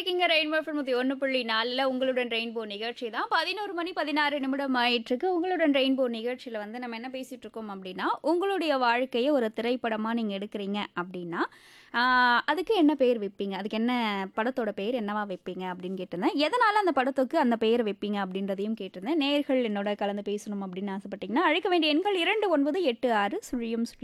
இருக்கீங்க rainbow FM 101.4ல உங்களுடன் rainbow நிகழ்ச்சி தான். 11 மணி 16 நிமிடம் ஆயிட்டிருக்கு. உங்களுடன் ரெயின்போ நிகழ்ச்சியில வந்து நம்ம என்ன பேசிட்டு இருக்கோம் அப்படின்னா, உங்களுடைய வாழ்க்கைய ஒரு திரைப்படமா நீங்க எடுக்கிறீங்க அப்படின்னா, ஆ அதுக்கு என்ன பேர் வைப்பீங்க? அதுக்கு என்ன படத்தோட பேர் என்னவா வைப்பீங்க? அப்படின்னு கேட்டிருந்தேன். எதனால அந்த படத்துக்கு அந்த பெயர் வைப்பீங்க? அப்படின்றதையும் கேட்டிருந்தேன். நேயர்கள் என்னோட கலந்து பேசணும் அப்படின்னு ஆசைப்பட்டீங்கன்னா, அழைக்க வேண்டிய எண்கள் 2986 0